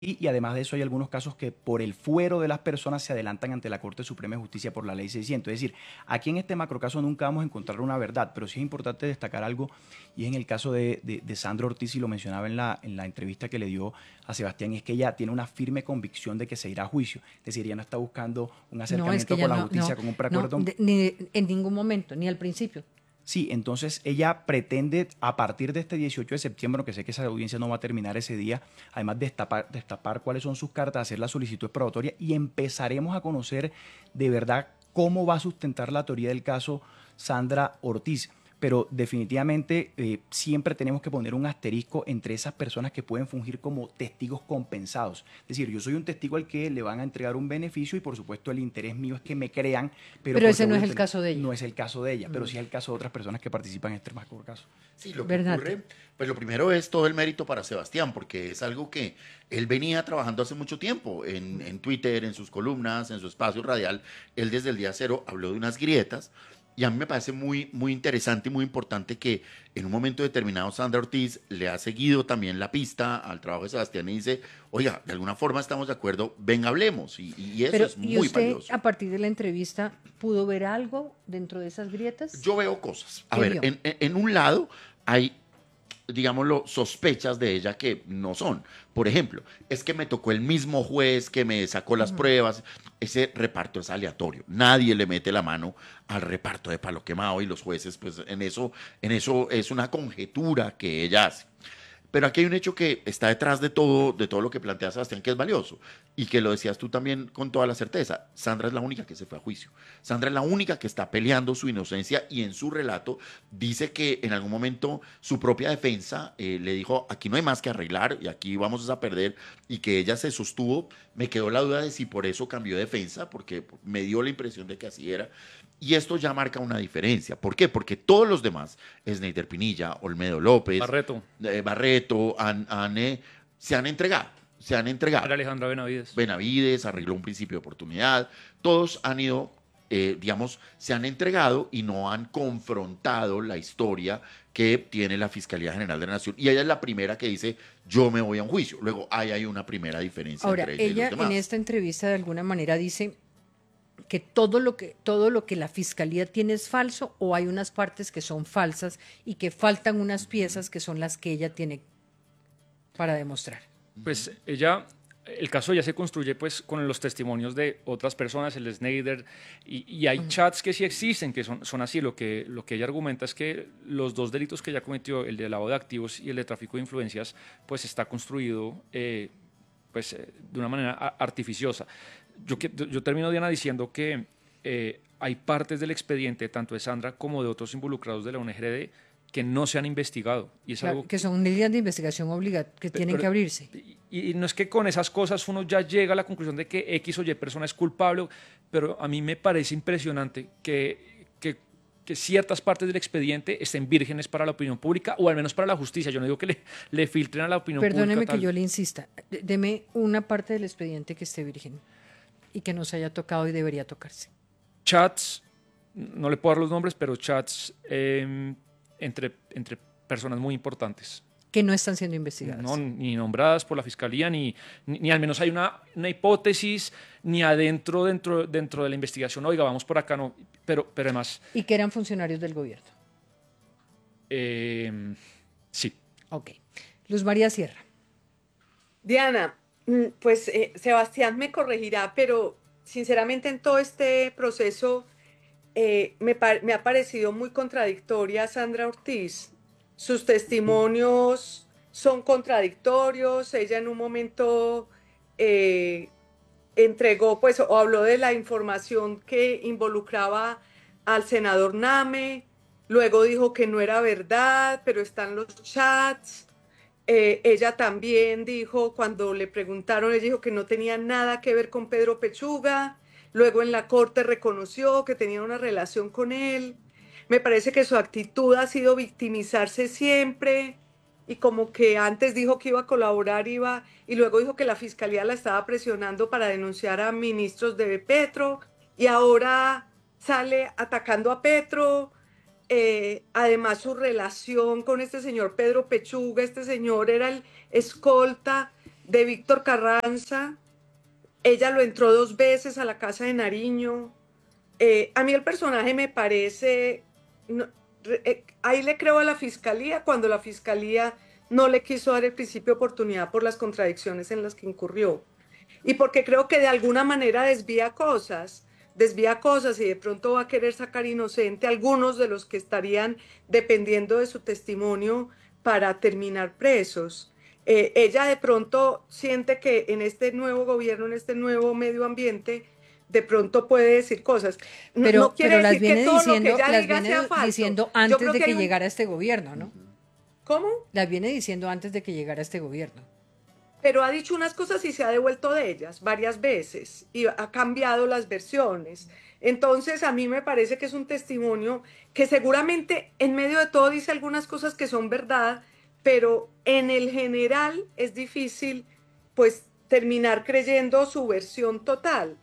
Y además de eso hay algunos casos que por el fuero de las personas se adelantan ante la Corte Suprema de Justicia por la Ley 600. Es decir, aquí en este macrocaso nunca vamos a encontrar una verdad, pero sí es importante destacar algo, y es en el caso de Sandra Ortiz, y lo mencionaba en la entrevista que le dio a Sebastián, y es que ella tiene una firme convicción de que se irá a juicio. Es decir, ella no está buscando un No, es que acercamiento ya con la no, justicia, con un preacuerdo. ni en ningún momento, ni al principio. Sí, entonces ella pretende a partir de este 18 de septiembre, que sé que esa audiencia no va a terminar ese día, además destapar cuáles son sus cartas, hacer la solicitud probatoria y empezaremos a conocer de verdad cómo va a sustentar la teoría del caso Sandra Ortiz. Pero definitivamente siempre tenemos que poner un asterisco entre esas personas que pueden fungir como testigos compensados. Es decir, yo soy un testigo al que le van a entregar un beneficio y por supuesto el interés mío es que me crean, pero Pero porque ese no voy es a el tener... caso de ella. No es el caso de ella, pero sí es el caso de otras personas que participan en este macro caso. Sí, lo que Bernardo. ocurre, pues lo primero es todo el mérito para Sebastián, porque es algo que él venía trabajando hace mucho tiempo en Twitter, en sus columnas, en su espacio radial. Él desde el día cero habló de unas grietas y a mí me parece muy interesante y muy importante que en un momento determinado Sandra Ortiz le ha seguido también la pista al trabajo de Sebastián y dice, oiga, de alguna forma estamos de acuerdo, venga, hablemos. Y eso Pero, es ¿y muy usted valioso. a partir de la entrevista pudo ver algo dentro de esas grietas? Yo veo cosas. A ¿Qué ver, vio? en un lado hay, digámoslo, sospechas de ella que no son. Por ejemplo, es que me tocó el mismo juez que me sacó las pruebas. Ese reparto es aleatorio. Nadie le mete la mano al reparto de palo quemado y los jueces, pues en eso es una conjetura que ella hace. Pero aquí hay un hecho que está detrás de todo lo que plantea Sebastián, que es valioso, y que lo decías tú también con toda la certeza. Sandra es la única que se fue a juicio. Sandra es la única que está peleando su inocencia y en su relato dice que en algún momento su propia defensa le dijo, aquí no hay más que arreglar y aquí vamos a perder, y que ella se sostuvo. Me quedó la duda de si por eso cambió de defensa, porque me dio la impresión de que así era. Y esto ya marca una diferencia. ¿Por qué? Porque todos los demás, Sneider Pinilla, Olmedo López, Barreto, Barreto, se han entregado. Se han entregado. María Alejandra Benavides. Benavides arregló un principio de oportunidad. Todos han ido, digamos, se han entregado y no han confrontado la historia que tiene la Fiscalía General de la Nación. Y ella es la primera que dice, yo me voy a un juicio. Luego hay una primera diferencia Ahora, entre ella y los ella demás. en esta entrevista de alguna manera dice que todo lo que la fiscalía tiene es falso, o hay unas partes que son falsas y que faltan unas piezas que son las que ella tiene para demostrar. Pues ella, el caso ya se construye pues con los testimonios de otras personas, el Snyder, y hay chats que sí existen, que son así. Lo que ella argumenta es que los dos delitos que ella cometió, el de lavado de activos y el de tráfico de influencias, pues está construido de una manera artificiosa. Yo termino, Diana, diciendo que hay partes del expediente, tanto de Sandra como de otros involucrados de la UNGRD, que no se han investigado. Y es Claro, algo que son líneas de investigación que tienen que abrirse. y no es que con esas cosas uno ya llega a la conclusión de que X o Y persona es culpable, pero a mí me parece impresionante que ciertas partes del expediente estén vírgenes para la opinión pública, o al menos para la justicia. Yo no digo que le filtren a la opinión Perdóneme pública. que yo le insista. Deme una parte del expediente que esté virgen y que no se haya tocado y debería tocarse. Chats, no le puedo dar los nombres, pero chats entre personas muy importantes. Que no están siendo investigadas. No, ni nombradas por la fiscalía, ni al menos hay una hipótesis, ni dentro de la investigación, oiga, vamos por acá, no, pero además... Y que eran funcionarios del gobierno. Sí. Ok. Luz María Sierra. Diana, pues Sebastián me corregirá, pero sinceramente en todo este proceso me ha parecido muy contradictoria Sandra Ortiz. Sus testimonios son contradictorios. Ella en un momento eh, entregó, pues, o habló de la información que involucraba al senador Name, luego dijo que no era verdad, pero están los chats. Ella también dijo, cuando le preguntaron, ella dijo que no tenía nada que ver con Pedro Pechuga, luego en la corte reconoció que tenía una relación con él. Me parece que su actitud ha sido victimizarse siempre, y como que antes dijo que iba a colaborar, y luego dijo que la fiscalía la estaba presionando para denunciar a ministros de Petro, y ahora sale atacando a Petro. Además, su relación con este señor Pedro Pechuga, este señor era el escolta de Víctor Carranza. Ella lo entró 2 veces a la casa de Nariño. A mí el personaje me parece, ahí le creo a la fiscalía cuando la fiscalía no le quiso dar el principio de oportunidad por las contradicciones en las que incurrió. Y porque creo que de alguna manera desvía cosas y de pronto va a querer sacar inocente a algunos de los que estarían dependiendo de su testimonio para terminar presos. Ella de pronto siente que en este nuevo gobierno, en este nuevo medio ambiente, de pronto puede decir cosas. No quiere pero las decir que viene todo lo que diciendo, ella las diga viene sea falso. diciendo Yo antes creo de que que hay un... llegara este gobierno, ¿no? ¿Cómo? Las viene diciendo antes de que llegara este gobierno. Pero ha dicho unas cosas y se ha devuelto de ellas varias veces y ha cambiado las versiones. Entonces, a mí me parece que es un testimonio que seguramente en medio de todo dice algunas cosas que son verdad, pero en el general es difícil, pues, terminar creyendo su versión total,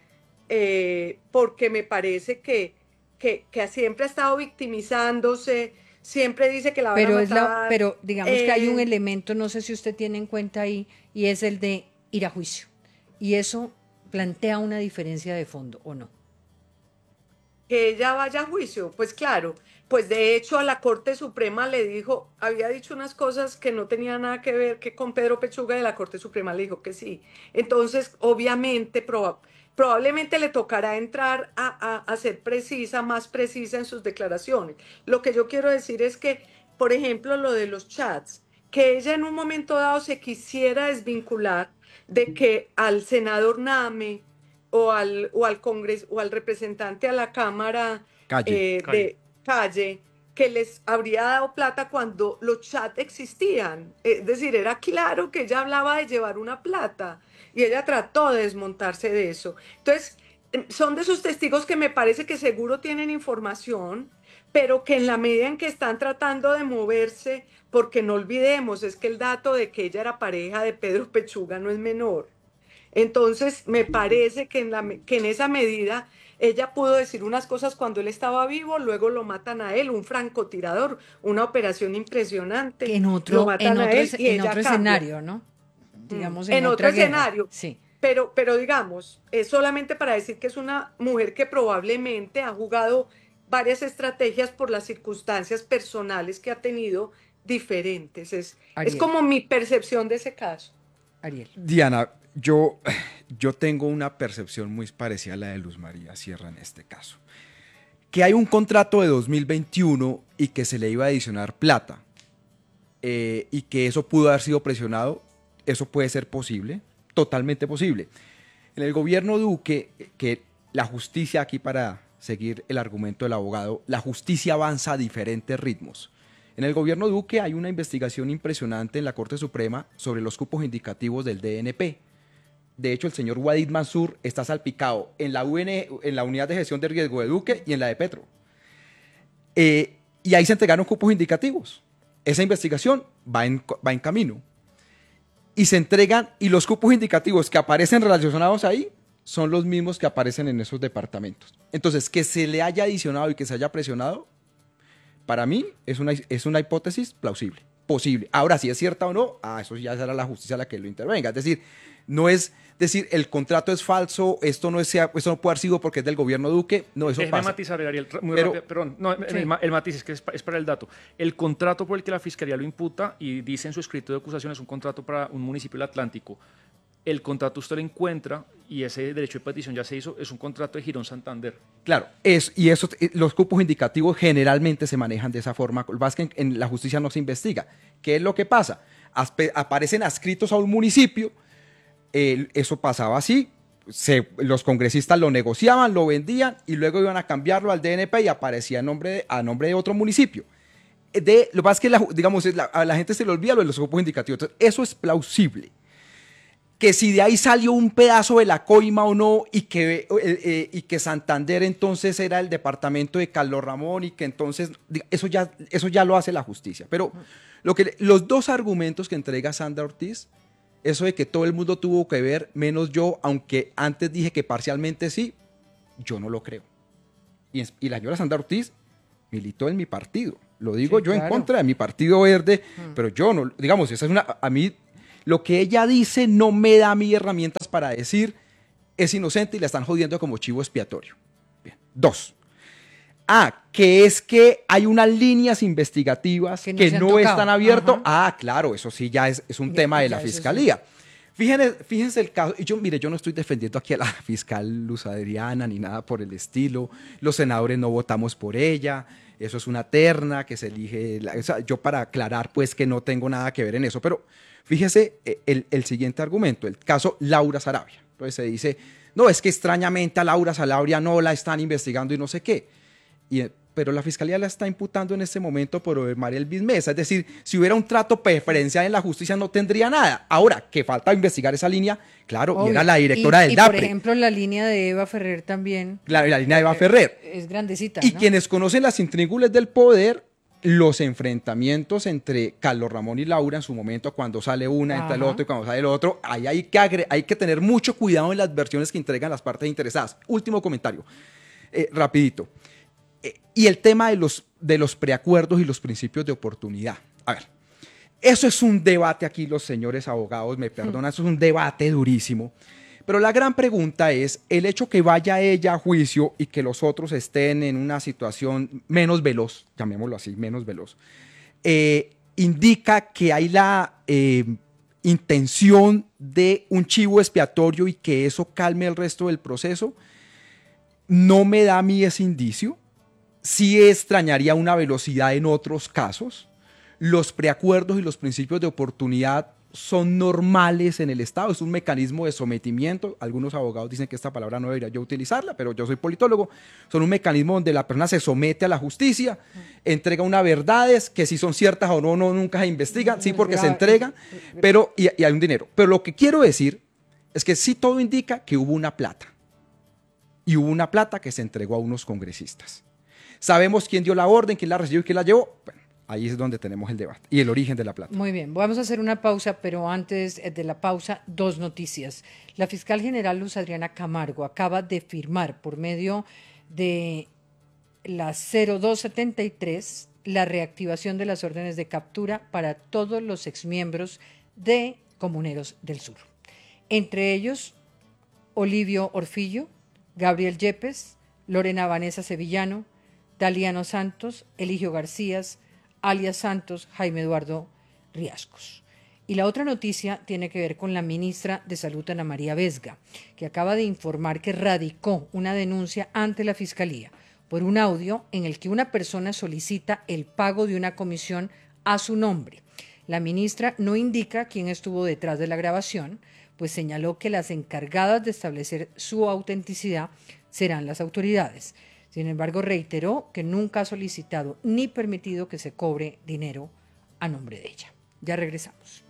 porque me parece que siempre ha estado victimizándose, siempre dice que la van a matar. Pero digamos que hay un elemento, no sé si usted tiene en cuenta ahí, y es el de ir a juicio. Y eso plantea una diferencia de fondo, ¿o no? Que ella vaya a juicio, pues claro, pues de hecho a la Corte Suprema le dijo, había dicho unas cosas que no tenían nada que ver que con Pedro Pechuga y la Corte Suprema le dijo que sí. Entonces, obviamente, probablemente le tocará entrar a ser precisa, más precisa en sus declaraciones. Lo que yo quiero decir es que, por ejemplo, lo de los chats, que ella en un momento dado se quisiera desvincular de que al senador Name o al Congreso o al representante a la Cámara Calle. de Calle, que les habría dado plata cuando los chats existían. Es decir, era claro que ella hablaba de llevar una plata y ella trató de desmontarse de eso. Entonces, son de esos testigos que me parece que seguro tienen información, pero que en la medida en que están tratando de moverse, porque no olvidemos, es que el dato de que ella era pareja de Pedro Pechuga no es menor. Entonces, me parece que en esa medida ella pudo decir unas cosas cuando él estaba vivo, luego lo matan a él, un francotirador, una operación impresionante, Que en lo otro, matan a él y en ella otro cambia. escenario, ¿no? Digamos, En en otro otra guerra. escenario. Sí. Pero digamos, es solamente para decir que es una mujer que probablemente ha jugado varias estrategias por las circunstancias personales que ha tenido diferentes. Es Ariel, como mi percepción de ese caso. Ariel. Diana, yo tengo una percepción muy parecida a la de Luz María Sierra en este caso. Que hay un contrato de 2021 y que se le iba a adicionar plata y que eso pudo haber sido presionado, eso puede ser posible, totalmente posible. En el gobierno Duque, que la justicia, aquí para seguir el argumento del abogado, la justicia avanza a diferentes ritmos. En el gobierno Duque hay una investigación impresionante en la Corte Suprema sobre los cupos indicativos del DNP. De hecho, el señor Wadid Mansur está salpicado en la Unidad de Gestión de Riesgo de Duque y en la de Petro. Y ahí se entregaron cupos indicativos. Esa investigación va en camino. Y se entregan, y los cupos indicativos que aparecen relacionados ahí son los mismos que aparecen en esos departamentos. Entonces, que se le haya adicionado y que se haya presionado, para mí es una hipótesis plausible, posible. Ahora, si es cierta o no, eso ya será la justicia la que lo intervenga. Es decir, no es decir el contrato es falso, esto no puede haber sido porque es del gobierno Duque, no, eso Déjeme pasa. matizar, Ariel, rápido, perdón, no, sí. El matiz es que es para el dato. El contrato por el que la Fiscalía lo imputa y dice en su escrito de acusación es un contrato para un municipio del Atlántico. El contrato usted lo encuentra y ese derecho de petición ya se hizo, es un contrato de Girón Santander. Claro, los cupos indicativos generalmente se manejan de esa forma. Lo que pasa es que en la justicia no se investiga. ¿Qué es lo que pasa? Aparecen adscritos a un municipio, eso pasaba así, los congresistas lo negociaban, lo vendían y luego iban a cambiarlo al DNP y aparecía a nombre de otro municipio. Lo que pasa es que a la gente se le olvida lo de los cupos indicativos. Entonces, eso es plausible. Que si de ahí salió un pedazo de la coima o no, y que Santander entonces era el departamento de Carlos Ramón, y que entonces eso ya lo hace la justicia. Pero los dos argumentos que entrega Sandra Ortiz, eso de que todo el mundo tuvo que ver, menos yo, aunque antes dije que parcialmente sí, yo no lo creo. Y la señora Sandra Ortiz militó en mi partido. Lo digo sí, yo claro. En contra de mi partido verde, pero yo no, digamos, esa es a mí. Lo que ella dice no me da a mí herramientas para decir es inocente y la están jodiendo como chivo expiatorio. Bien. 2. Que es que hay unas líneas investigativas que no están abiertas. Claro, eso sí ya es un tema de la fiscalía. Sí. Fíjense el caso. Yo no estoy defendiendo aquí a la fiscal Luz Adriana ni nada por el estilo. Los senadores no votamos por ella. Eso es una terna que se elige. Yo para aclarar, pues, que no tengo nada que ver en eso. Pero fíjese el siguiente argumento, el caso Laura Sarabia. Entonces se dice, no, es que extrañamente a Laura Sarabia no la están investigando y no sé qué. Pero la fiscalía la está imputando en este momento por María Elvis Mesa. Es decir, si hubiera un trato preferencial en la justicia no tendría nada. Ahora, que falta investigar esa línea, claro, obvio. Y era la directora del DAPRE. Por ejemplo, la línea de Eva Ferrer también. La línea de Eva Ferrer. Es grandecita, Y ¿no? quienes conocen las intríngulas del poder, los enfrentamientos entre Carlos Ramón y Laura en su momento, cuando sale una, entra el otro y cuando sale el otro, ahí hay que tener mucho cuidado en las versiones que entregan las partes interesadas. Último comentario, rapidito. Y el tema de los preacuerdos y los principios de oportunidad. A ver, eso es un debate aquí, los señores abogados me perdonan, eso es un debate durísimo. Pero la gran pregunta es, el hecho que vaya ella a juicio y que los otros estén en una situación menos veloz, llamémoslo así, menos veloz, indica que hay la intención de un chivo expiatorio y que eso calme el resto del proceso. No me da a mí ese indicio. Sí extrañaría una velocidad en otros casos. Los preacuerdos y los principios de oportunidad son normales en el Estado, es un mecanismo de sometimiento. Algunos abogados dicen que esta palabra no debería yo utilizarla, pero yo soy politólogo. Son un mecanismo donde la persona se somete a la justicia, entrega unas verdades que si son ciertas o no, nunca se investigan, sí porque se entregan, pero y hay un dinero. Pero lo que quiero decir es que sí todo indica que hubo una plata. Y hubo una plata que se entregó a unos congresistas. ¿Sabemos quién dio la orden, quién la recibió y quién la llevó? Bueno, ahí es donde tenemos el debate y el origen de la plata. Muy bien, vamos a hacer una pausa, pero antes de la pausa, 2 noticias. La fiscal general Luz Adriana Camargo acaba de firmar por medio de la 0273 la reactivación de las órdenes de captura para todos los exmiembros de Comuneros del Sur. Entre ellos, Olivio Orfillo, Gabriel Yepes, Lorena Vanessa Sevillano, Daliano Santos, Eligio García, alias Santos, Jaime Eduardo Riascos. Y la otra noticia tiene que ver con la ministra de Salud, Ana María Vesga, que acaba de informar que radicó una denuncia ante la Fiscalía por un audio en el que una persona solicita el pago de una comisión a su nombre. La ministra no indica quién estuvo detrás de la grabación, pues señaló que las encargadas de establecer su autenticidad serán las autoridades. Sin embargo, reiteró que nunca ha solicitado ni permitido que se cobre dinero a nombre de ella. Ya regresamos.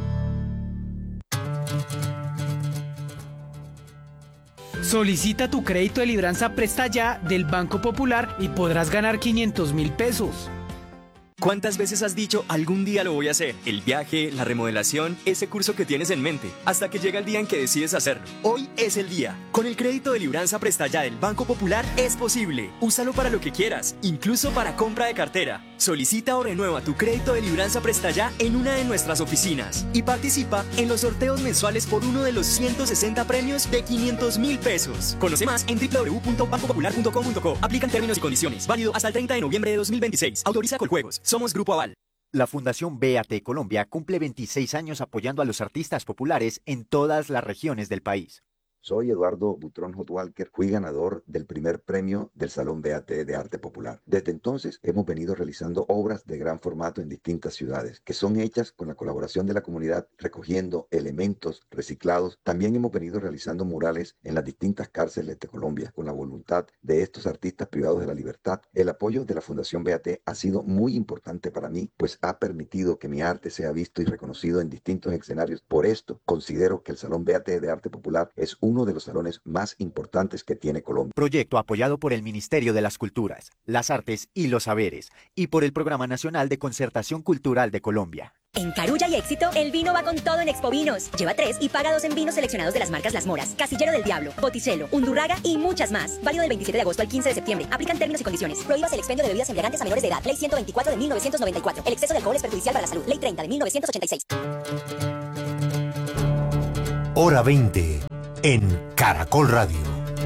Solicita tu crédito de Libranza Presta Ya del Banco Popular y podrás ganar 500.000 pesos. ¿Cuántas veces has dicho algún día lo voy a hacer? El viaje, la remodelación, ese curso que tienes en mente, hasta que llega el día en que decides hacerlo. Hoy es el día. Con el crédito de Libranza Presta Ya del Banco Popular es posible. Úsalo para lo que quieras, incluso para compra de cartera. Solicita o renueva tu crédito de Libranza Presta Ya en una de nuestras oficinas y participa en los sorteos mensuales por uno de los 160 premios de 500.000 pesos. Conoce más en www.bancopopular.com.co. Aplican términos y condiciones. Válido hasta el 30 de noviembre de 2026. Autoriza Coljuegos. Somos Grupo Aval. La Fundación BAT Colombia cumple 26 años apoyando a los artistas populares en todas las regiones del país. Soy Eduardo Butrón Hotwalker, fui ganador del primer premio del Salón BAT de Arte Popular. Desde entonces hemos venido realizando obras de gran formato en distintas ciudades, que son hechas con la colaboración de la comunidad, recogiendo elementos reciclados. También hemos venido realizando murales en las distintas cárceles de Colombia, con la voluntad de estos artistas privados de la libertad. El apoyo de la Fundación BAT ha sido muy importante para mí, pues ha permitido que mi arte sea visto y reconocido en distintos escenarios. Por esto, considero que el Salón BAT de Arte Popular es uno de los salones más importantes que tiene Colombia. Proyecto apoyado por el Ministerio de las Culturas, las Artes y los Saberes y por el Programa Nacional de Concertación Cultural de Colombia. En Carulla y Éxito, el vino va con todo en Expovinos. Lleva 3 y paga 2 en vinos seleccionados de las marcas Las Moras, Casillero del Diablo, Botticello, Undurraga y muchas más. Válido del 27 de agosto al 15 de septiembre. Aplican términos y condiciones. Prohíbas el expendio de bebidas embriagantes a menores de edad. Ley 124 de 1994. El exceso de alcohol es perjudicial para la salud. Ley 30 de 1986. Hora 20 en Caracol Radio.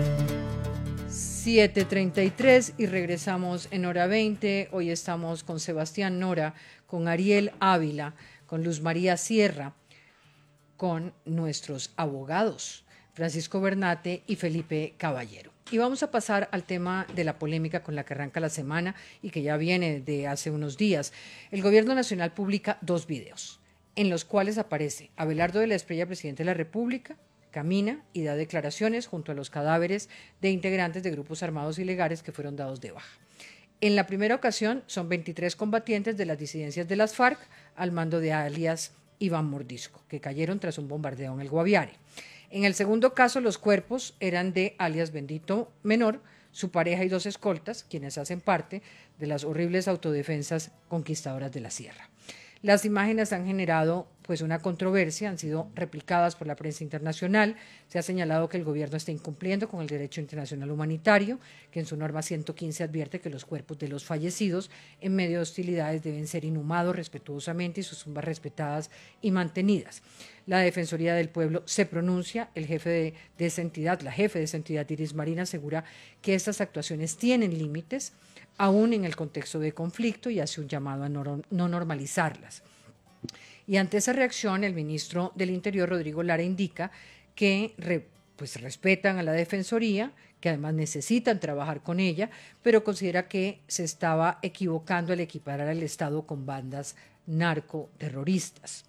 7:33 y regresamos en Hora 20. Hoy estamos con Sebastián Nora, con Ariel Ávila, con Luz María Sierra, con nuestros abogados, Francisco Bernate y Felipe Caballero. Y vamos a pasar al tema de la polémica con la que arranca la semana y que ya viene de hace unos días. El Gobierno Nacional publica 2 videos en los cuales aparece Abelardo de la Espriella, presidente de la República, camina y da declaraciones junto a los cadáveres de integrantes de grupos armados ilegales que fueron dados de baja. En la primera ocasión son 23 combatientes de las disidencias de las FARC al mando de alias Iván Mordisco, que cayeron tras un bombardeo en el Guaviare. En el segundo caso, los cuerpos eran de alias Bendito Menor, su pareja y 2 escoltas, quienes hacen parte de las horribles autodefensas conquistadoras de la sierra. Las imágenes han generado una controversia, han sido replicadas por la prensa internacional. Se ha señalado que el gobierno está incumpliendo con el derecho internacional humanitario, que en su norma 115 advierte que los cuerpos de los fallecidos en medio de hostilidades deben ser inhumados respetuosamente y sus tumbas respetadas y mantenidas. La Defensoría del Pueblo se pronuncia, el jefe de esa entidad, la jefe de esa entidad, Iris Marín, asegura que estas actuaciones tienen límites, aún en el contexto de conflicto, y hace un llamado a no normalizarlas. Y ante esa reacción, el ministro del Interior, Rodrigo Lara, indica que respetan a la Defensoría, que además necesitan trabajar con ella, pero considera que se estaba equivocando al equiparar al Estado con bandas narcoterroristas.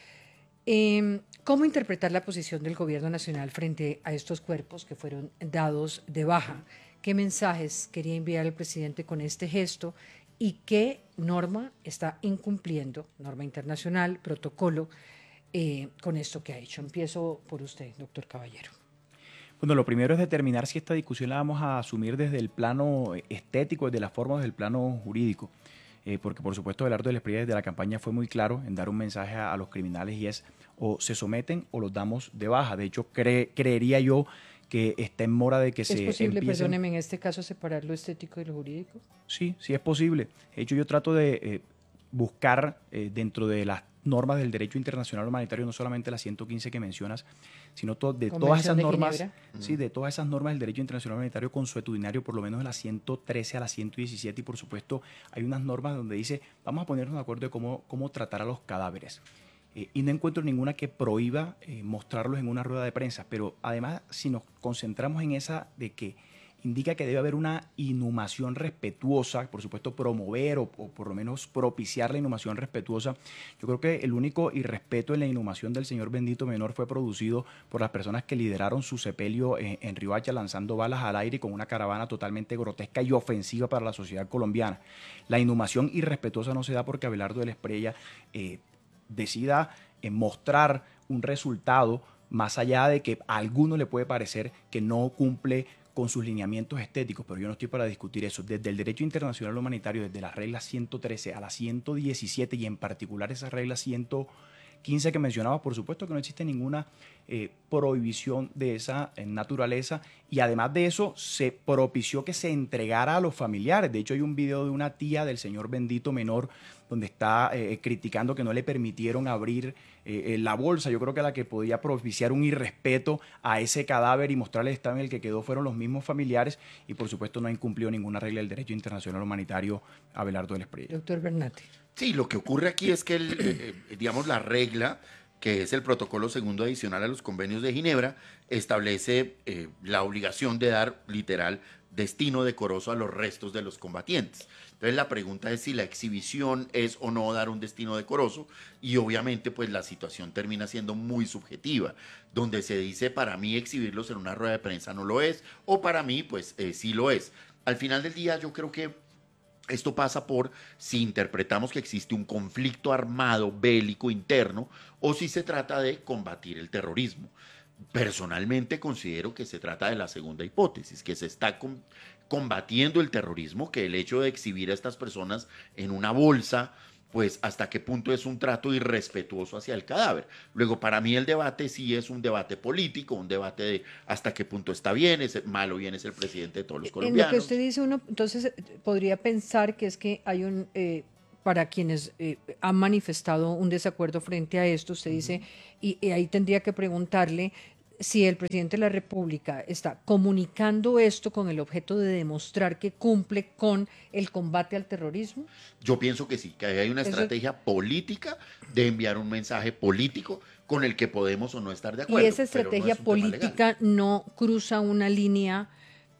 ¿Cómo interpretar la posición del Gobierno Nacional frente a estos cuerpos que fueron dados de baja? ¿Qué mensajes quería enviar el presidente con este gesto? ¿Y qué norma está incumpliendo, norma internacional, protocolo, con esto que ha hecho? Empiezo por usted, doctor Caballero. Bueno, lo primero es determinar si esta discusión la vamos a asumir desde el plano estético, desde la forma, desde el plano jurídico. Porque, por supuesto, Abelardo de la Espriella desde la campaña fue muy claro en dar un mensaje a los criminales, y es: o se someten o los damos de baja. De hecho, creería yo que está en mora de que ¿Es posible, empiecen... perdóneme, en este caso separar lo estético y lo jurídico? Sí, sí es posible. De hecho, yo trato de buscar dentro de las normas del derecho internacional humanitario, no solamente las 115 que mencionas, sino de todas esas normas, sí, de todas esas normas del derecho internacional humanitario consuetudinario, por lo menos de las 113 a las 117, y por supuesto hay unas normas donde dice: vamos a ponernos de acuerdo de cómo tratar a los cadáveres. Y no encuentro ninguna que prohíba mostrarlos en una rueda de prensa, pero además, si nos concentramos en esa de que indica que debe haber una inhumación respetuosa, por supuesto promover o por lo menos propiciar la inhumación respetuosa. Yo creo que el único irrespeto en la inhumación del señor Bendito Menor fue producido por las personas que lideraron su sepelio en Riohacha, lanzando balas al aire con una caravana totalmente grotesca y ofensiva para la sociedad colombiana. La inhumación irrespetuosa no se da porque Abelardo de la Espriella decida mostrar un resultado más allá de que a alguno le puede parecer que no cumple con sus lineamientos estéticos, pero yo no estoy para discutir eso. Desde el derecho internacional humanitario, desde las reglas 113 a las 117 y en particular esas reglas 115 que mencionaba, por supuesto que no existe ninguna prohibición de esa naturaleza, y además de eso se propició que se entregara a los familiares. De hecho, hay un video de una tía del señor Bendito Menor donde está criticando que no le permitieron abrir la bolsa. Yo creo que la que podía propiciar un irrespeto a ese cadáver y mostrarle el estado en el que quedó fueron los mismos familiares, y por supuesto no ha incumplido ninguna regla del derecho internacional humanitario Abelardo de la Espriella. Doctor Bernate. Sí, lo que ocurre aquí es que digamos, la regla, que es el protocolo segundo adicional a los convenios de Ginebra, establece la obligación de dar literal destino decoroso a los restos de los combatientes. Entonces la pregunta es si la exhibición es o no dar un destino decoroso, y obviamente pues la situación termina siendo muy subjetiva, donde se dice: para mí exhibirlos en una rueda de prensa no lo es, o para mí pues sí lo es. Al final del día yo creo que esto pasa por si interpretamos que existe un conflicto armado bélico interno o si se trata de combatir el terrorismo. Personalmente considero que se trata de la segunda hipótesis, que se está combatiendo el terrorismo, que el hecho de exhibir a estas personas en una bolsa, pues hasta qué punto es un trato irrespetuoso hacia el cadáver. Luego, para mí el debate sí es un debate político, un debate de hasta qué punto está bien, es malo bien es el presidente de todos los colombianos. En lo que usted dice, uno entonces podría pensar que es que hay para quienes han manifestado un desacuerdo frente a esto, usted dice, y ahí tendría que preguntarle si el presidente de la República está comunicando esto con el objeto de demostrar que cumple con el combate al terrorismo. Yo pienso que sí, que hay una estrategia política de enviar un mensaje político con el que podemos o no estar de acuerdo. Y esa estrategia política no cruza una línea,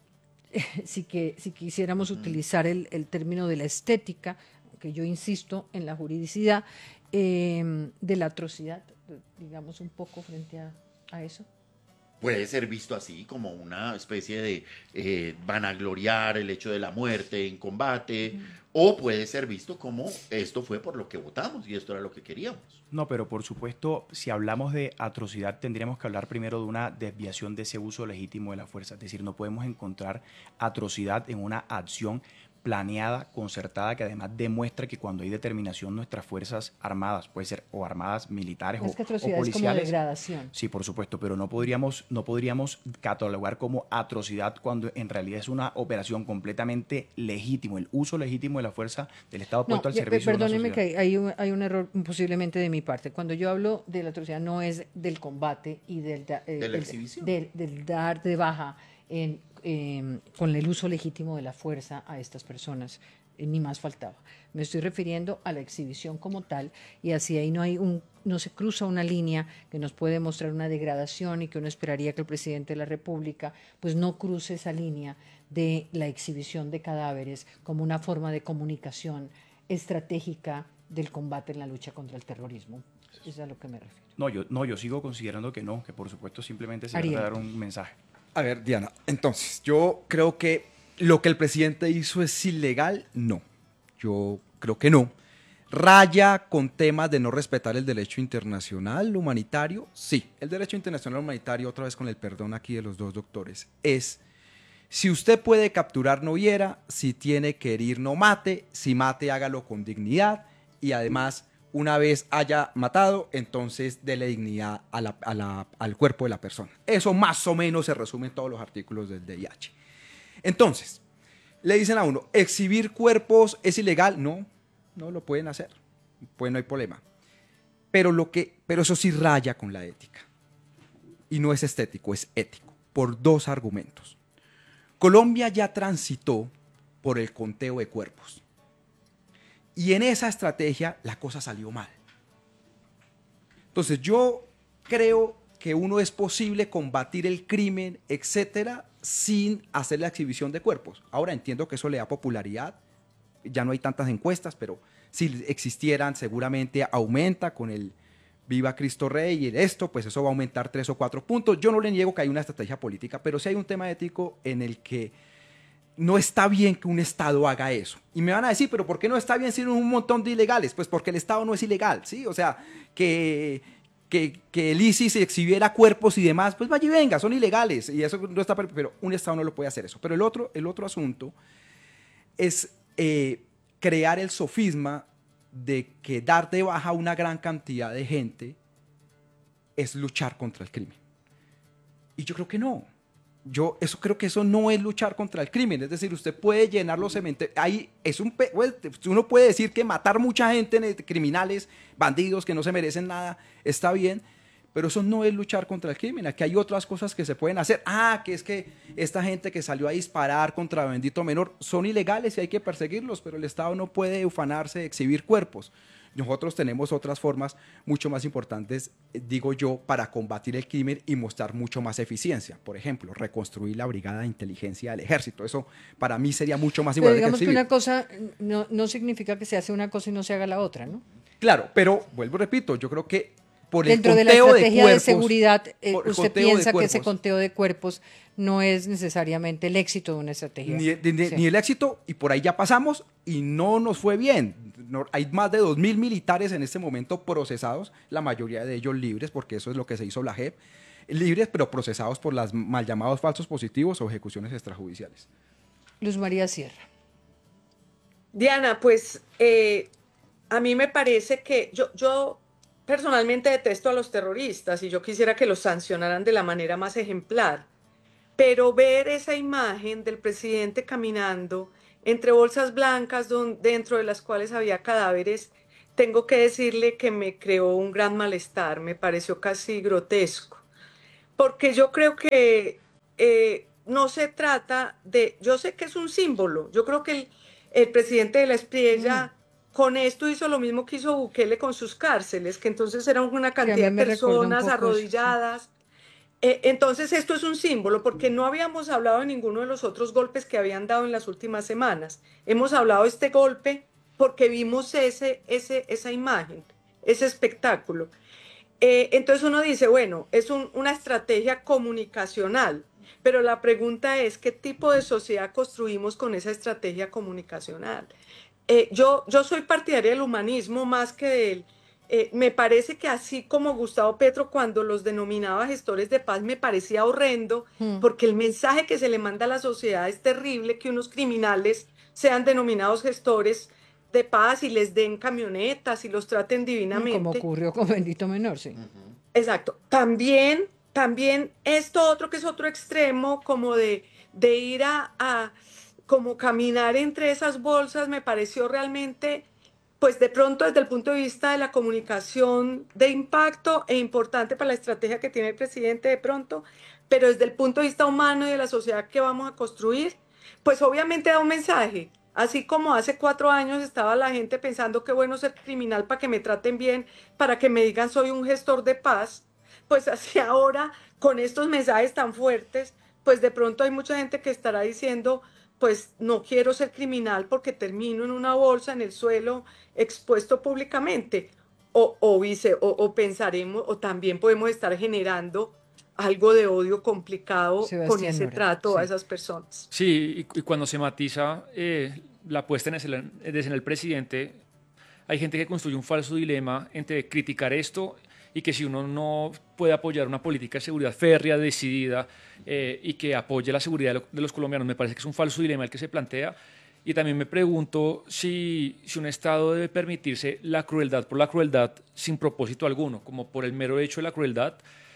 si quisiéramos utilizar el término de la estética, que yo insisto en la juridicidad, de la atrocidad, digamos un poco frente a eso. Puede ser visto así, como una especie de vanagloriar el hecho de la muerte en combate, o puede ser visto como esto fue por lo que votamos y esto era lo que queríamos. No, pero por supuesto, si hablamos de atrocidad, tendríamos que hablar primero de una desviación de ese uso legítimo de la fuerza. Es decir, no podemos encontrar atrocidad en una acción planeada, concertada, que además demuestra que cuando hay determinación nuestras fuerzas armadas, puede ser o armadas militares es que o atrocidad policiales. Es como degradación. Sí, por supuesto, pero no podríamos catalogar como atrocidad cuando en realidad es una operación completamente legítimo, el uso legítimo de la fuerza del Estado puesto al servicio de una perdóneme sociedad. que hay un error posiblemente de mi parte. Cuando yo hablo de la atrocidad no es del combate y de la exhibición. del dar de baja con el uso legítimo de la fuerza a estas personas, ni más faltaba. Me estoy refiriendo a la exhibición como tal, y así ahí no se cruza una línea que nos puede mostrar una degradación y que uno esperaría que el presidente de la República pues no cruce esa línea de la exhibición de cadáveres como una forma de comunicación estratégica del combate en la lucha contra el terrorismo. Eso es a lo que me refiero. Yo sigo considerando que no, que por supuesto simplemente se Ariel. trata de dar un mensaje. A ver, Diana, entonces, yo creo que lo que el presidente hizo es ilegal, no. Yo creo que no. ¿Raya con temas de no respetar el derecho internacional humanitario? Sí. El derecho internacional humanitario, otra vez con el perdón aquí de los dos doctores, es: si usted puede capturar, no hiera; si tiene que herir, no mate; si mate, hágalo con dignidad; y además, una vez haya matado, entonces dele dignidad al cuerpo de la persona. Eso más o menos se resume en todos los artículos del DIH. Entonces, le dicen a uno, ¿exhibir cuerpos es ilegal? No, no lo pueden hacer. Pues no hay problema. Pero eso sí raya con la ética. Y no es estético, es ético. Por dos argumentos. Colombia ya transitó por el conteo de cuerpos. Y en esa estrategia la cosa salió mal. Entonces yo creo que uno es posible combatir el crimen, etcétera, sin hacer la exhibición de cuerpos. Ahora entiendo que eso le da popularidad, ya no hay tantas encuestas, pero si existieran seguramente aumenta con el Viva Cristo Rey y esto, pues eso va a aumentar 3 o 4 puntos. Yo no le niego que hay una estrategia política, pero sí hay un tema ético en el que no está bien que un Estado haga eso. Y me van a decir, ¿pero por qué no está bien si hay un montón de ilegales? Pues porque el Estado no es ilegal, ¿sí? O sea, que el ISIS exhibiera cuerpos y demás, pues vaya y venga, son ilegales. Y eso no está, pero un Estado no lo puede hacer eso. Pero el otro asunto es crear el sofisma de que dar de baja a una gran cantidad de gente es luchar contra el crimen. Y yo creo que no. Creo que eso no es luchar contra el crimen. Es decir, usted puede llenar los cementerios. Uno puede decir que matar mucha gente, criminales, bandidos que no se merecen nada, está bien, pero eso no es luchar contra el crimen. Aquí hay otras cosas que se pueden hacer. Que es que esta gente que salió a disparar contra bendito menor son ilegales y hay que perseguirlos, pero el Estado no puede ufanarse de exhibir cuerpos. Nosotros tenemos otras formas mucho más importantes, digo yo, para combatir el crimen y mostrar mucho más eficiencia. Por ejemplo, reconstruir la brigada de inteligencia del ejército. Eso para mí sería mucho más importante. Pero digamos que una cosa no significa que se hace una cosa y no se haga la otra, ¿no? Claro, pero vuelvo y repito, yo creo que por dentro el de conteo la estrategia de cuerpos, de seguridad, usted piensa que ese cuerpos, conteo de cuerpos no es necesariamente el éxito de una estrategia. Ni el éxito, y por ahí ya pasamos y no nos fue bien. Hay más de 2.000 militares en este momento procesados, la mayoría de ellos libres, porque eso es lo que se hizo la JEP, libres pero procesados por los mal llamados falsos positivos o ejecuciones extrajudiciales. Luz María Sierra. Diana, pues a mí me parece que yo personalmente detesto a los terroristas y yo quisiera que los sancionaran de la manera más ejemplar, pero ver esa imagen del presidente caminando entre bolsas blancas dentro de las cuales había cadáveres, tengo que decirle que me creó un gran malestar, me pareció casi grotesco, porque yo creo que no se trata de, yo sé que es un símbolo, yo creo que el presidente de la Espriella con esto hizo lo mismo que hizo Bukele con sus cárceles, que entonces eran una Que a mí cantidad de me recuerda un personas poco eso, sí. arrodilladas. Entonces esto es un símbolo porque no habíamos hablado de ninguno de los otros golpes que habían dado en las últimas semanas. Hemos hablado de este golpe porque vimos esa imagen, ese espectáculo. Entonces uno dice, bueno, es una estrategia comunicacional, pero la pregunta es, ¿qué tipo de sociedad construimos con esa estrategia comunicacional? Yo soy partidaria del humanismo más que del... me parece que así como Gustavo Petro cuando los denominaba gestores de paz me parecía horrendo, porque el mensaje que se le manda a la sociedad es terrible, que unos criminales sean denominados gestores de paz y les den camionetas y los traten Como divinamente. ocurrió con Bendito Menor, sí. Exacto. También esto otro que es otro extremo, como de ir como caminar entre esas bolsas, me pareció realmente, pues de pronto desde el punto de vista de la comunicación de impacto e importante para la estrategia que tiene el presidente de pronto, pero desde el punto de vista humano y de la sociedad que vamos a construir, pues obviamente da un mensaje. Así como hace 4 años estaba la gente pensando que bueno ser criminal para que me traten bien, para que me digan soy un gestor de paz, pues así ahora con estos mensajes tan fuertes, pues de pronto hay mucha gente que estará diciendo, pues no quiero ser criminal porque termino en una bolsa en el suelo expuesto públicamente. O pensaremos, o también podemos estar generando algo de odio complicado con Sebastián ese Nora, trato a sí. esas personas. Sí, y cuando se matiza la puesta en el presidente, hay gente que construye un falso dilema entre criticar esto y que si uno no puede apoyar una política de seguridad férrea, decidida, y que apoye la seguridad de los colombianos, me parece que es un falso dilema el que se plantea. Y también me pregunto si un Estado debe permitirse la crueldad por la crueldad sin propósito alguno, como por el mero hecho de la crueldad.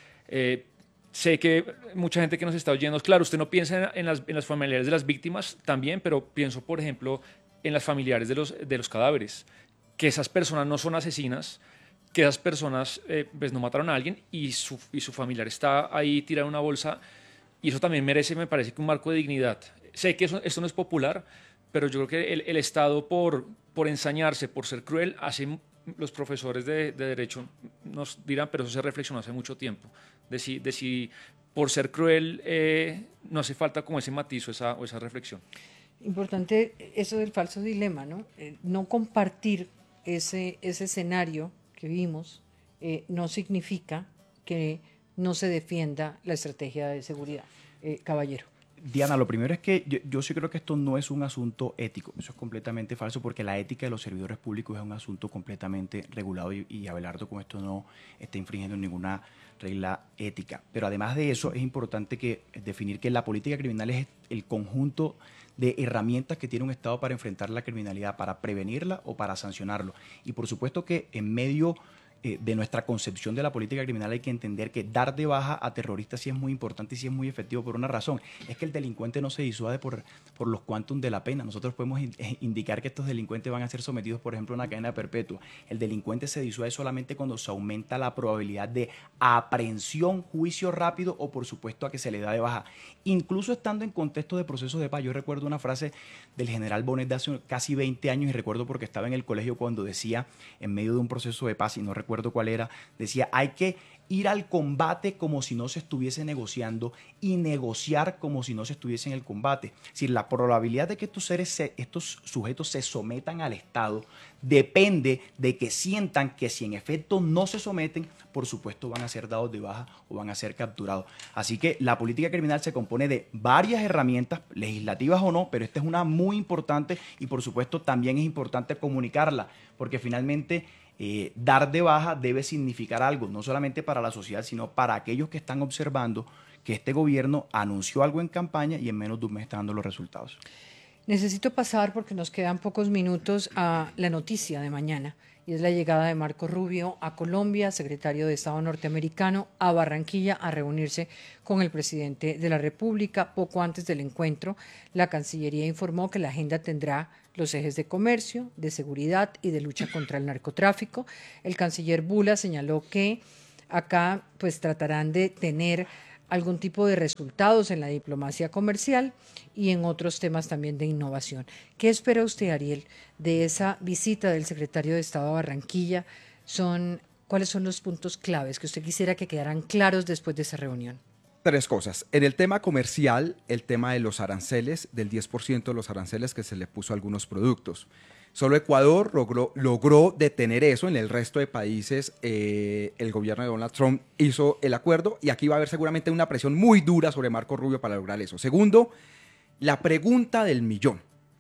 Sé que mucha gente que nos está oyendo, claro, usted no piensa en las familiares de las víctimas también, pero pienso, por ejemplo, en las familiares de los cadáveres, que esas personas no son asesinas, que esas personas pues no mataron a alguien y su familiar está ahí tirado en una bolsa, y eso también merece, me parece, que un marco de dignidad. Sé que esto no es popular, pero yo creo que el Estado, por ensañarse, por ser cruel, los profesores de Derecho nos dirán, pero eso se reflexionó hace mucho tiempo, de si por ser cruel no hace falta como ese matiz o esa reflexión. Importante eso del falso dilema, ¿no? No compartir ese escenario que vimos no significa que no se defienda la estrategia de seguridad. Caballero. Diana, lo primero es que yo sí creo que esto no es un asunto ético. Eso es completamente falso porque la ética de los servidores públicos es un asunto completamente regulado y Abelardo con esto no está infringiendo ninguna regla ética. Pero además de eso es importante definir que la política criminal es el conjunto de herramientas que tiene un Estado para enfrentar la criminalidad, para prevenirla o para sancionarlo. Y por supuesto que en medio de nuestra concepción de la política criminal hay que entender que dar de baja a terroristas sí es muy importante y sí es muy efectivo por una razón. Es que el delincuente no se disuade por los quantum de la pena. Nosotros podemos indicar que estos delincuentes van a ser sometidos, por ejemplo, a una cadena perpetua. El delincuente se disuade solamente cuando se aumenta la probabilidad de aprehensión, juicio rápido o, por supuesto, a que se le da de baja. Incluso estando en contexto de procesos de paz. Yo recuerdo una frase del general Bonet de hace casi 20 años y recuerdo porque estaba en el colegio cuando decía, en medio de un proceso de paz, y no recuerdo cuál era, decía, hay que ir al combate como si no se estuviese negociando y negociar como si no se estuviese en el combate. Es decir, la probabilidad de que estos sujetos se sometan al Estado depende de que sientan que si en efecto no se someten, por supuesto van a ser dados de baja o van a ser capturados. Así que la política criminal se compone de varias herramientas, legislativas o no, pero esta es una muy importante y por supuesto también es importante comunicarla, porque finalmente dar de baja debe significar algo, no solamente para la sociedad, sino para aquellos que están observando que este gobierno anunció algo en campaña y en menos de un mes está dando los resultados. Necesito pasar, porque nos quedan pocos minutos, a la noticia de mañana, y es la llegada de Marco Rubio a Colombia, secretario de Estado norteamericano, a Barranquilla a reunirse con el presidente de la República. Poco antes del encuentro, la Cancillería informó que la agenda tendrá los ejes de comercio, de seguridad y de lucha contra el narcotráfico. El canciller Bula señaló que acá pues tratarán de tener algún tipo de resultados en la diplomacia comercial y en otros temas también de innovación. ¿Qué espera usted, Ariel, de esa visita del secretario de Estado a Barranquilla? ¿Cuáles son los puntos claves que usted quisiera que quedaran claros después de esa reunión? 3 cosas. En el tema comercial, el tema de los aranceles, del 10% de los aranceles que se le puso a algunos productos. Solo Ecuador logró detener eso. En el resto de países, el gobierno de Donald Trump hizo el acuerdo y aquí va a haber seguramente una presión muy dura sobre Marco Rubio para lograr eso. Segundo, la pregunta del millón.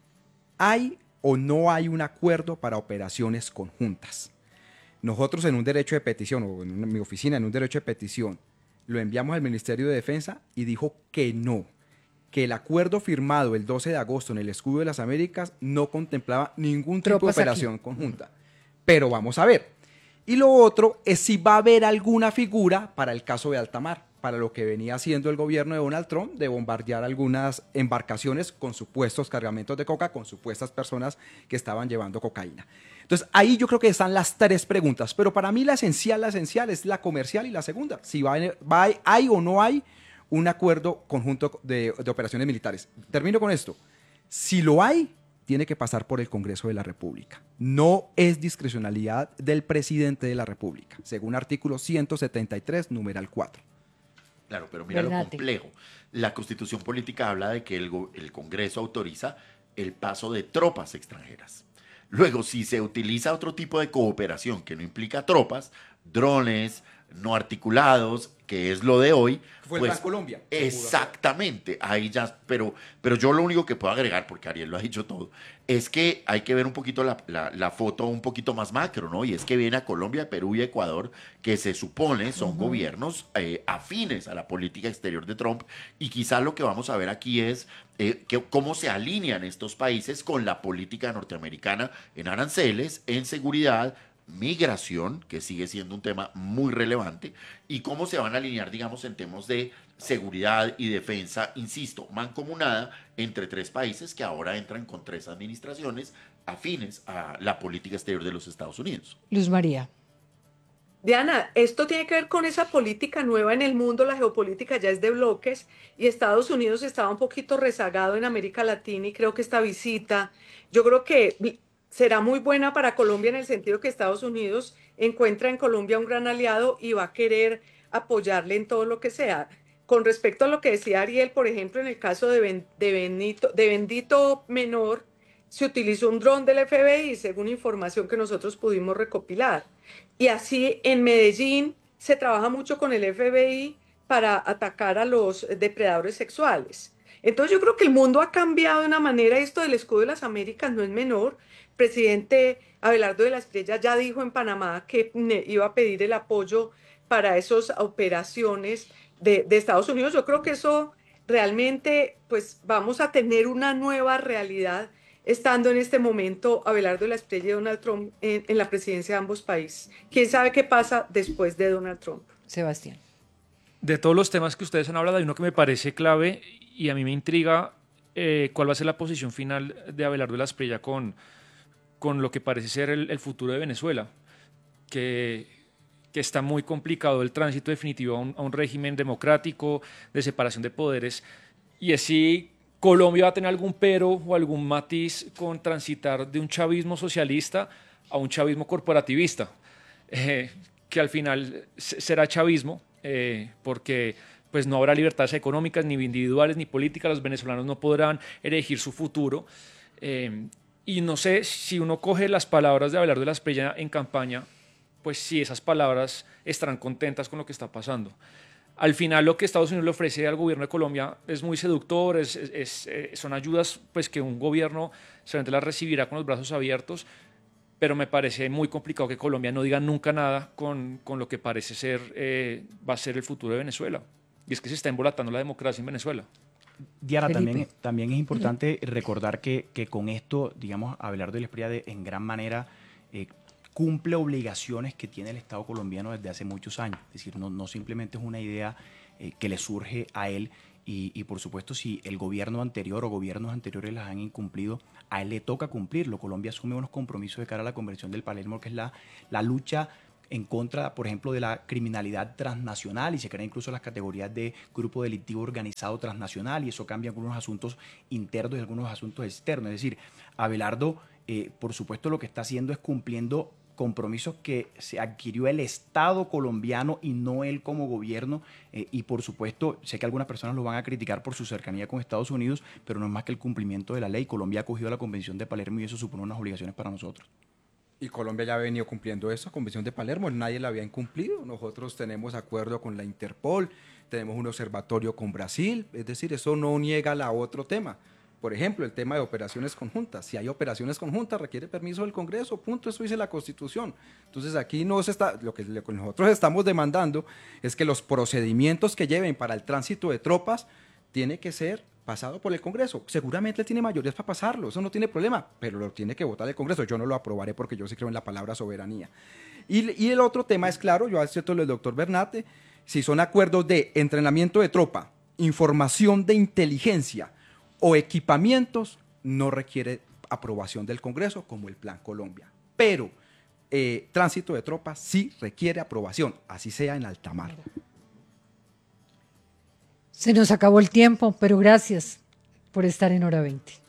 ¿Hay o no hay un acuerdo para operaciones conjuntas? Nosotros en un derecho de petición, o en mi oficina en un derecho de petición, lo enviamos al Ministerio de Defensa y dijo que no, que el acuerdo firmado el 12 de agosto en el Escudo de las Américas no contemplaba ningún tipo de operación conjunta. Pero vamos a ver. Y lo otro es si va a haber alguna figura para el caso de alta mar, para lo que venía haciendo el gobierno de Donald Trump, de bombardear algunas embarcaciones con supuestos cargamentos de coca, con supuestas personas que estaban llevando cocaína. Entonces, ahí yo creo que están las 3 preguntas, pero para mí la esencial es la comercial y la segunda, si hay o no hay un acuerdo conjunto de operaciones militares. Termino con esto. Si lo hay, tiene que pasar por el Congreso de la República. No es discrecionalidad del presidente de la República, según artículo 173, numeral 4. Claro, pero mira lo complejo. La Constitución Política habla de que el Congreso autoriza el paso de tropas extranjeras. Luego, si se utiliza otro tipo de cooperación que no implica tropas, drones, no articulados, que es lo de hoy. Fue el Plan Colombia. Exactamente, ahí ya, pero yo lo único que puedo agregar, porque Ariel lo ha dicho todo, es que hay que ver un poquito la foto un poquito más macro, ¿no? Y es que viene a Colombia, Perú y Ecuador, que se supone son gobiernos afines a la política exterior de Trump, y quizás lo que vamos a ver aquí es cómo se alinean estos países con la política norteamericana en aranceles, en seguridad, migración, que sigue siendo un tema muy relevante, y cómo se van a alinear, digamos, en temas de seguridad y defensa, insisto, mancomunada entre 3 países que ahora entran con 3 administraciones afines a la política exterior de los Estados Unidos. Luz María. Diana, esto tiene que ver con esa política nueva en el mundo, la geopolítica ya es de bloques y Estados Unidos estaba un poquito rezagado en América Latina y creo que esta visita, yo creo que será muy buena para Colombia en el sentido que Estados Unidos encuentra en Colombia un gran aliado y va a querer apoyarle en todo lo que sea. Con respecto a lo que decía Ariel, por ejemplo, en el caso de Bendito Menor, se utilizó un dron del FBI, según información que nosotros pudimos recopilar. Y así en Medellín se trabaja mucho con el FBI para atacar a los depredadores sexuales. Entonces yo creo que el mundo ha cambiado de una manera, esto del Escudo de las Américas no es menor. El presidente Abelardo de la Espriella ya dijo en Panamá que iba a pedir el apoyo para esas operaciones de Estados Unidos. Yo creo que eso realmente, pues vamos a tener una nueva realidad estando en este momento Abelardo de la Espriella y Donald Trump en la presidencia de ambos países. ¿Quién sabe qué pasa después de Donald Trump? Sebastián. De todos los temas que ustedes han hablado, hay uno que me parece clave y a mí me intriga cuál va a ser la posición final de Abelardo de la Espriella con lo que parece ser el futuro de Venezuela, que está muy complicado el tránsito definitivo a un régimen democrático, de separación de poderes, y así Colombia va a tener algún pero o algún matiz con transitar de un chavismo socialista a un chavismo corporativista, que al final será chavismo, porque pues no habrá libertades económicas, ni individuales, ni políticas, los venezolanos no podrán elegir su futuro. Y no sé si uno coge las palabras de Abelardo de la Espriella en campaña, pues si esas palabras estarán contentas con lo que está pasando. Al final lo que Estados Unidos le ofrece al gobierno de Colombia es muy seductor, son ayudas pues, que un gobierno solamente las recibirá con los brazos abiertos, pero me parece muy complicado que Colombia no diga nunca nada con lo que parece ser va a ser el futuro de Venezuela. Y es que se está embolatando la democracia en Venezuela. Diana, Felipe. también es importante recordar que con esto, digamos, Abelardo del Espriella en gran manera cumple obligaciones que tiene el Estado colombiano desde hace muchos años. Es decir, no simplemente es una idea que le surge a él y por supuesto si el gobierno anterior o gobiernos anteriores las han incumplido, a él le toca cumplirlo. Colombia asume unos compromisos de cara a la conversión del Palermo, que es la lucha en contra, por ejemplo, de la criminalidad transnacional, y se crean incluso las categorías de grupo delictivo organizado transnacional, y eso cambia algunos asuntos internos y algunos asuntos externos. Es decir, Abelardo, por supuesto, lo que está haciendo es cumpliendo compromisos que se adquirió el Estado colombiano y no él como gobierno, y por supuesto, sé que algunas personas lo van a criticar por su cercanía con Estados Unidos, pero no es más que el cumplimiento de la ley. Colombia ha acogido a la Convención de Palermo y eso supone unas obligaciones para nosotros. Y Colombia ya ha venido cumpliendo eso, Convención de Palermo, nadie la había incumplido. Nosotros tenemos acuerdo con la Interpol, tenemos un observatorio con Brasil, es decir, eso no niega la otro tema. Por ejemplo, el tema de operaciones conjuntas. Si hay operaciones conjuntas, requiere permiso del Congreso, punto, eso dice la Constitución. Entonces aquí lo que nosotros estamos demandando es que los procedimientos que lleven para el tránsito de tropas tiene que ser pasado por el Congreso. Seguramente tiene mayorías para pasarlo, eso no tiene problema, pero lo tiene que votar el Congreso. Yo no lo aprobaré porque yo sí creo en la palabra soberanía. Y el otro tema es claro, yo acepto lo del doctor Bernate, si son acuerdos de entrenamiento de tropa, información de inteligencia o equipamientos, no requiere aprobación del Congreso como el Plan Colombia. Pero tránsito de tropas sí requiere aprobación, así sea en alta mar. Se nos acabó el tiempo, pero gracias por estar en Hora 20.